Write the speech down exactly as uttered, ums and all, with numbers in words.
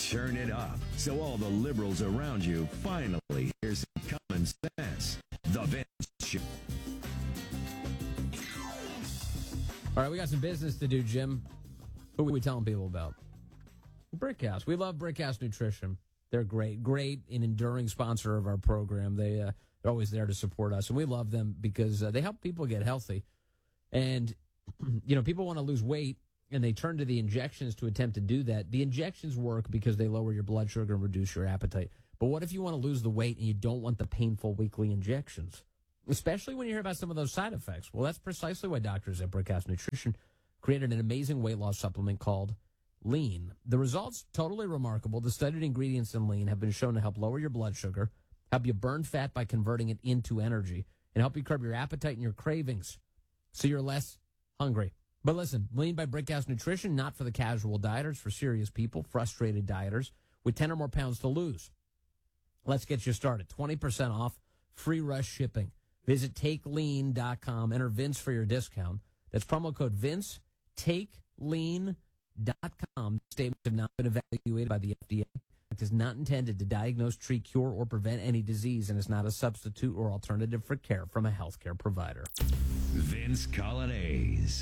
Turn it up so all the liberals around you finally hear some common sense. The Vince Show. All right, we got some business to do, Jim. Who are we telling people about? Brickhouse. We love Brickhouse Nutrition. They're great, great and enduring sponsor of our program. They, uh, they're always there to support us, and we love them because uh, they help people get healthy. And, you know, people want to lose weight, and they turn to the injections to attempt to do that. The injections work because they lower your blood sugar and reduce your appetite. But what if you want to lose the weight and you don't want the painful weekly injections? Especially when you hear about some of those side effects. Well, that's precisely why doctors at Brickhouse Nutrition created an amazing weight loss supplement called Lean. The results, totally remarkable. The studied ingredients in Lean have been shown to help lower your blood sugar, help you burn fat by converting it into energy, and help you curb your appetite and your cravings so you're less hungry. But listen, Lean by Brickhouse Nutrition, not for the casual dieters, for serious people, frustrated dieters with ten or more pounds to lose. Let's get you started. twenty percent off, free rush shipping. Visit take lean dot com. Enter Vince for your discount. That's promo code Vince. take lean dot com. Statements have not been evaluated by the F D A. It is not intended to diagnose, treat, cure, or prevent any disease and is not a substitute or alternative for care from a healthcare provider. Vince Colonnese.